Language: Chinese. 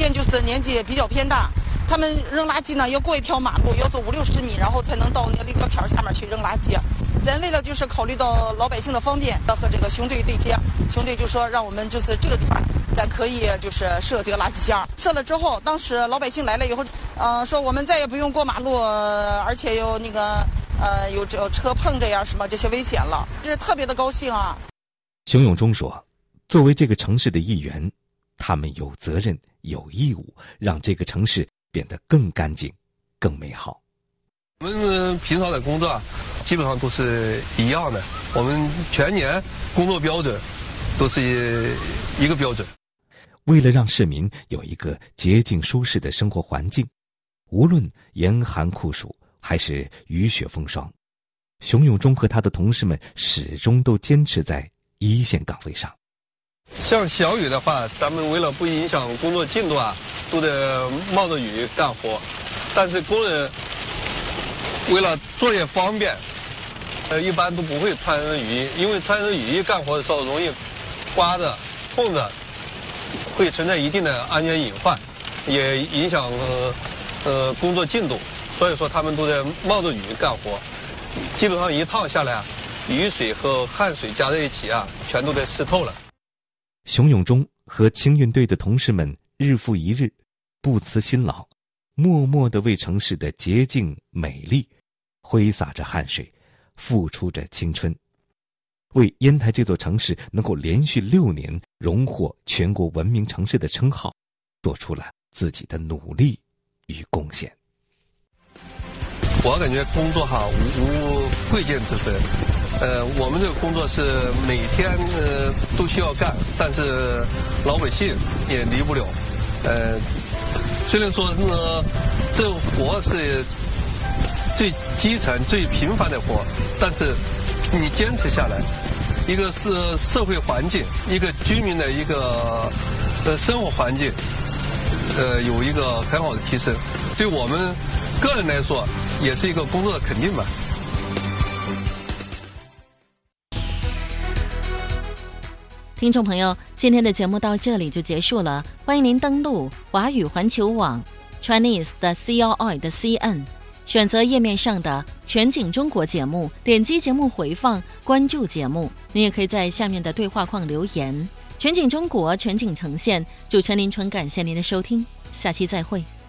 边就是年纪比较偏大，他们扔垃圾呢要过一条马路，要走50-60米，然后才能到那个立交桥下面去扔垃圾。咱为了就是考虑到老百姓的方便，要和这个熊队对接，熊队就说让我们就是这个地方咱可以就是设这个垃圾箱。设了之后，当时老百姓来了以后，说我们再也不用过马路，而且有那个有车碰着呀什么这些危险了，这是特别的高兴啊。 熊永忠说，作为这个城市的一员，他们有责任有义务让这个城市变得更干净更美好。 我们平常的工作基本上都是一样的，我们全年工作标准都是一个标准。 为了让市民有一个洁净舒适的生活环境，无论严寒酷暑还是雨雪风霜，熊永忠和他的同事们始终都坚持在一线岗位上。 像小雨的话，咱们为了不影响工作进度都得冒着雨干活，但是工人为了作业方便，一般都不会穿雨衣，因为穿着雨衣干活的时候容易刮着碰着，会存在一定的安全隐患，也影响工作进度，所以说他们都在冒着雨干活，基本上一趟下来雨水和汗水加在一起全都得湿透了。 熊永忠和清运队的同事们日复一日，不辞辛劳，默默地为城市的洁净美丽挥洒着汗水，付出着青春，为烟台这座城市能够连续6年荣获全国文明城市的称号做出了自己的努力与贡献。 我感觉工作无贵贱之分，我们这个工作是每天都需要干，但是老百姓也离不了。虽然说这活是最基层最平凡的活，但是你坚持下来，一个是社会环境，一个居民的一个生活环境有一个很好的提升，对我们个人来说也是一个工作的肯定吧。 听众朋友，今天的节目到这里就结束了，欢迎您登录华语环球网 Chinese 的 CRI 的 CN， 选择页面上的全景中国节目，点击节目回放，关注节目。您也可以在下面的对话框留言。全景中国，全景呈现，主持人林纯，感谢您的收听，下期再会。